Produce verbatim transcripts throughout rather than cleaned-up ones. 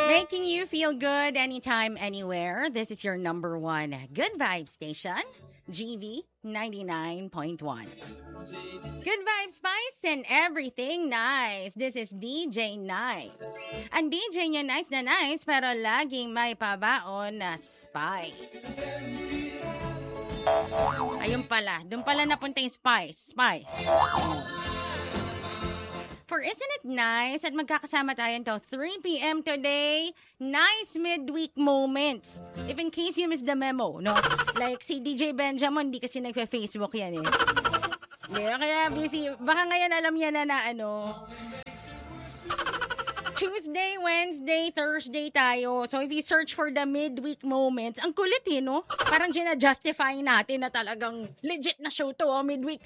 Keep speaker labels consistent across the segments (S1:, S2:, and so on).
S1: Making you feel good anytime, anywhere. This is your number one good vibe station, G V ninety-nine point one. Good vibes, spice, and everything nice. This is D J Nice. Ang D J niya nice na nice, pero laging may pabaon na spice. Ayun pala. Doon pala napunta yung spice. Spice. For Isn't It Nice at magkakasama tayo until three p.m. today. Nice midweek moments. If in case you missed the memo, no? Like si D J Benjamin, hindi kasi nagpa-Facebook yan eh. Hindi, kaya busy. Baka ngayon alam niya na na ano. Tuesday, Wednesday, Thursday tayo. So if you search for the midweek moments, ang kulit eh, no? Parang gina-justify natin na talagang legit na show to, oh, midweek.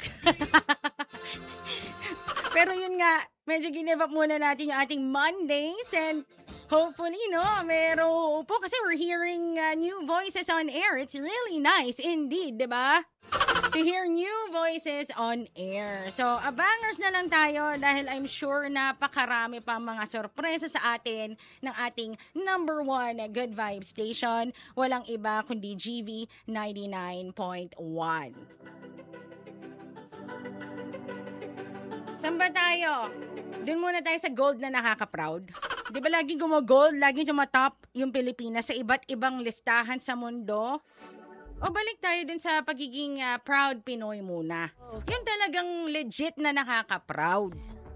S1: Pero yun nga, medyo give up muna natin yung ating Mondays and hopefully, no, meron po kasi we're hearing uh, new voices on air. It's really nice indeed, di ba? To hear new voices on air. So, abangers na lang tayo dahil I'm sure napakarami pa mga sorpresa sa atin ng ating number one good vibe station. Walang iba kundi G V ninety-nine point one. Saan ba tayo? Doon muna tayo sa gold na nakaka-proud. Di ba laging gumo-gold, laging tumatop yung Pilipinas sa iba't ibang listahan sa mundo? O balik tayo dun sa pagiging uh, proud Pinoy muna. Yung talagang legit na nakaka-proud.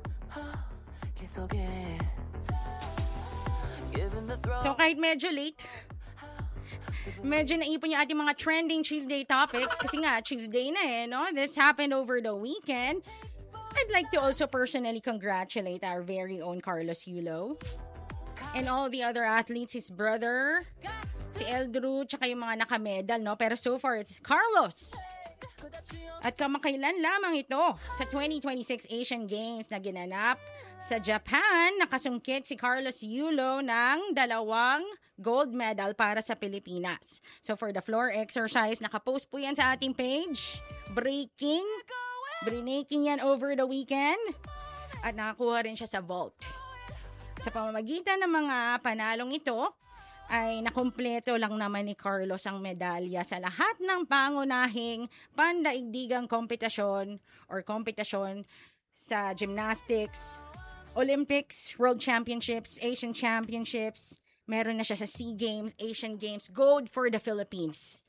S1: So kahit medyo late, medyo naipon yung ating mga trending Tuesday topics kasi nga Tuesday na eh, no? This happened over the weekend. I'd like to also personally congratulate our very own Carlos Yulo and all the other athletes, his brother, si Eldru, tsaka yung mga nakamedal, no? Pero so far, it's Carlos. At kamakailan lamang ito sa twenty twenty-six Asian Games na ginanap sa Japan, nakasungkit si Carlos Yulo ng dalawang gold medal para sa Pilipinas. So for the floor exercise, nakapost po yan sa ating page. Breaking. Breaking yan over the weekend. At nakakuha rin siya sa vault. Sa pamamagitan ng mga panalong ito, ay nakumpleto lang naman ni Carlos ang medalya sa lahat ng pangunahing pandaigdigang kompetisyon or kompetisyon sa gymnastics, Olympics, World Championships, Asian Championships. Meron na siya sa SEA Games, Asian Games, gold for the Philippines.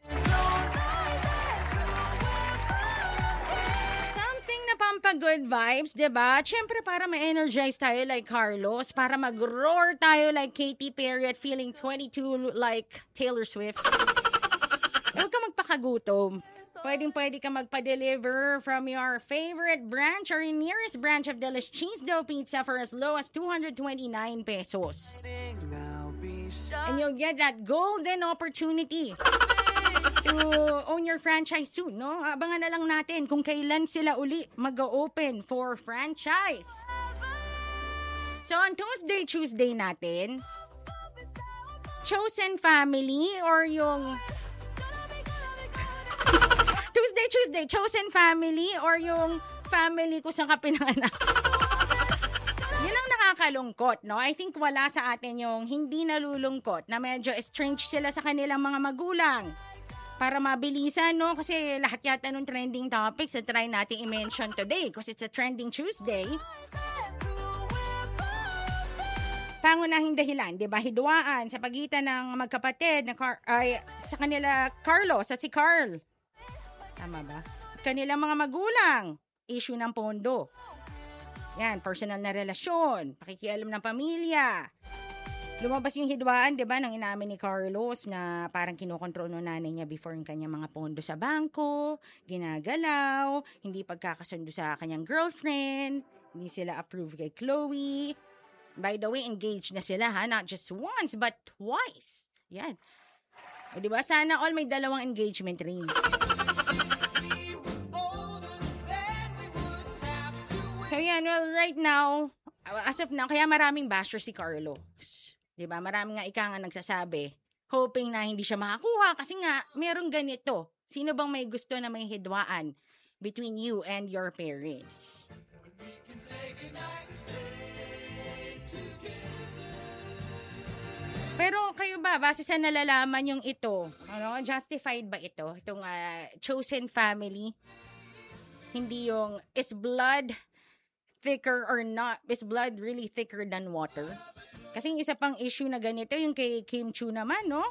S1: Pampa-good vibes, diba? Siyempre para ma-energize tayo like Carlos, para mag-roar tayo like Katy Perry at feeling twenty-two like Taylor Swift. Huwag ka magpakagutom. Pwedeng-pwede ka magpa-deliver from your favorite branch or nearest branch of Delish Cheese Dough Pizza for as low as two hundred twenty-nine pesos. And you'll get that golden opportunity to own your franchise soon, no? Abangan na lang natin kung kailan sila uli mag-open for franchise. So, on Tuesday, Tuesday natin, chosen family or yung... Tuesday, Tuesday, chosen family or yung family ko sa kapinanganak. Yun ang nakakalungkot, no? I think wala sa atin yung hindi nalulungkot na medyo estranged sila sa kanilang mga magulang. Para mabilisan, no? Kasi lahat yata nung trending topics na try natin i-mention today because it's a trending Tuesday. Pangunahing dahilan, di ba? Hidwaan sa pagitan ng magkapatid na Car- ay, sa kanila Carlos at si Carl. Tama ba? Kanilang mga magulang. Issue ng pondo. Yan, personal na relasyon. Pakikialam ng pamilya. Lumabas yung hidwaan, di ba, nang inamin ni Carlos na parang kinokontrol ng nanay niya before yung kanyang mga pondo sa bangko, ginagalaw, hindi pagkakasundo sa kanyang girlfriend, hindi sila approve kay Chloe. By the way, engaged na sila, ha? Not just once, but twice. Yan. O, di ba, sana all may dalawang engagement ring. So, yan, well, right now, as of now, kaya maraming basher si Carlos. Diba? Marami nga ika nga nagsasabi, hoping na hindi siya makakuha kasi nga, merong ganito. Sino bang may gusto na may hidwaan between you and your parents? ba, base sa nalalaman yung ito, ano, justified ba ito? Itong uh, chosen family? Hindi yung, is blood thicker or not? Is blood really thicker than water? Kasi yung isa pang issue na ganito, yung kay Kim Chiu naman, no?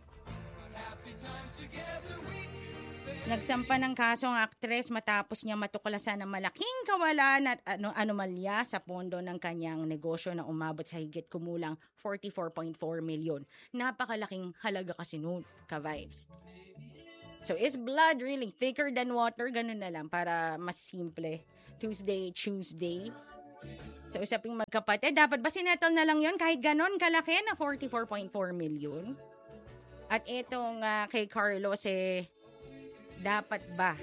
S1: Nagsampa ng kaso ang aktres matapos niya matuklasan ng malaking kawalan at ano, anomalya sa pondo ng kanyang negosyo na umabot sa higit kumulang forty-four point four million. Napakalaking halaga kasi noon, ka-vibes. So, is blood really thicker than water? Ganun na lang para mas simple. Tuesday, Tuesday. So, usaping magkapatid, dapat ba sinettle na lang yon kahit ganun kalaki na forty-four point four million? At itong uh, kay Carlos, eh, dapat ba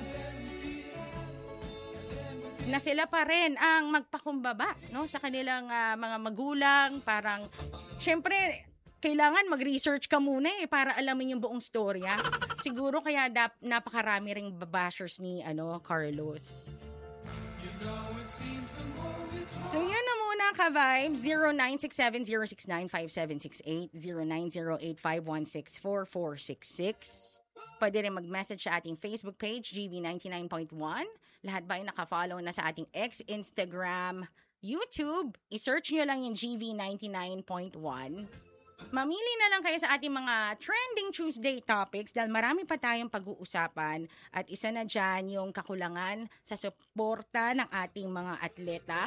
S1: na sila pa rin ang magpakumbaba, no, sa kanilang uh, mga magulang? Parang, syempre, kailangan mag-research ka muna eh para alamin yung buong storya. Siguro kaya dap- napakarami ring babashers ni ano Carlos. So yun na muna ka-vibes. zero nine six seven zero six nine five seven six eight, zero nine zero eight five one six four four six six. Pwede rin mag-message sa ating Facebook page, G V ninety-nine point one. Lahat ba ay naka-follow na sa ating X, Instagram, YouTube? I-search nyo lang yung G V ninety-nine point one. Mamili na lang kayo sa ating mga trending Tuesday topics dahil marami pa tayong pag-uusapan. At isa na dyan yung kakulangan sa suporta ng ating mga atleta.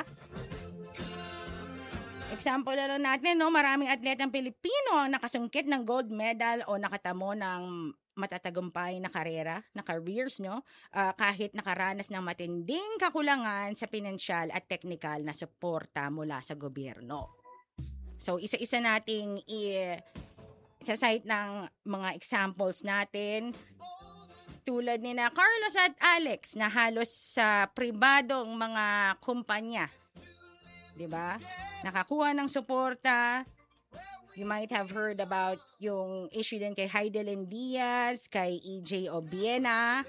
S1: Example na lang natin, no? Maraming atletang Pilipino ang nakasungkit ng gold medal o nakatamo ng matatagumpay na karera, na careers, no? Uh, kahit nakaranas ng matinding kakulangan sa pinansyal at teknikal na suporta mula sa gobyerno. So, isa-isa nating i-sasite ng mga examples natin. Tulad ni na Carlos at Alex na halos sa pribadong mga kumpanya. Diba? Nakakuha ng suporta. You might have heard about yung issue din kay Heidelin Diaz, kay E J Obiena.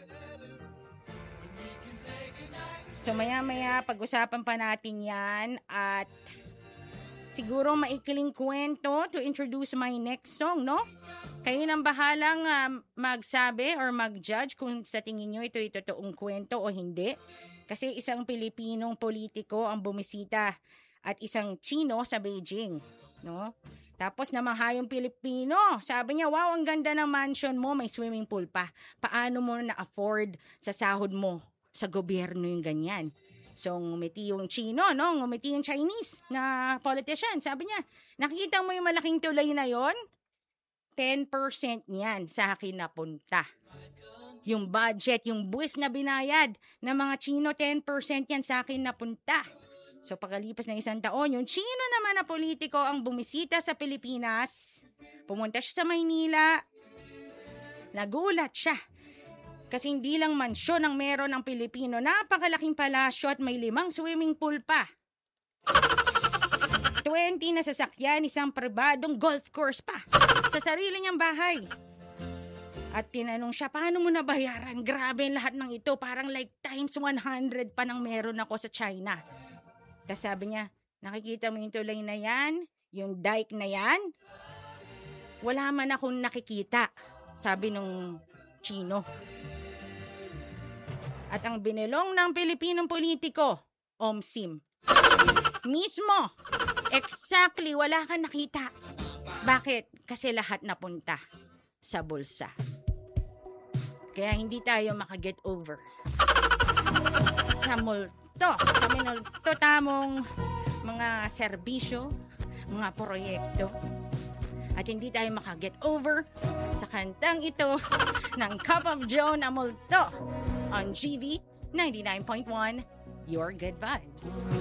S1: So maya-maya pag-usapan pa natin yan at siguro maikling kwento to introduce my next song, no? Kayo nang bahalang uh, magsabi or mag-judge kung sa tingin nyo ito ay totoong kwento o hindi. Kasi isang Pilipinong politiko ang bumisita at isang Chino sa Beijing, no? Tapos namahayong Pilipino, sabi niya, wow, ang ganda ng mansion mo, may swimming pool pa. Paano mo na-afford sa sahod mo sa gobyerno yung ganyan? So, ngumiti yung Chino, no? Ngumiti yung Chinese na politician. Sabi niya, nakikita mo yung malaking tulay na yon? ten percent niyan sa akin napunta. Yung budget, yung buwis na binayad ng mga Chino, ten percent yan sa akin napunta. So, pagkalipas ng isang taon, yung Chino naman na politiko ang bumisita sa Pilipinas. Pumunta siya sa Maynila. Nagulat siya. Kasi hindi lang mansyon ang meron ng Pilipino. Napakalaking palasyo at may limang swimming pool pa. twenty na sasakyan, isang pribadong golf course pa. Sa sarili niyang bahay. At tinanong siya, paano mo nabayaran? Grabe lahat ng ito. Parang like times one hundred pa nang meron ako sa China. Tapos sabi niya, nakikita mo yung tulay na yan? Yung dike na yan? Wala man akong nakikita, sabi nung Chino. At ang binilong ng Pilipinong politiko, Omsim. Mismo, exactly, wala kang nakita. Bakit? Kasi lahat napunta sa bulsa. Kaya hindi tayo makaget over sa multo. Sa minulto tamong mga serbisyo, mga proyekto. At hindi tayo makaget over sa kantang ito ng Cup of Joe na multo on G V ninety-nine point one, Your Good Vibes.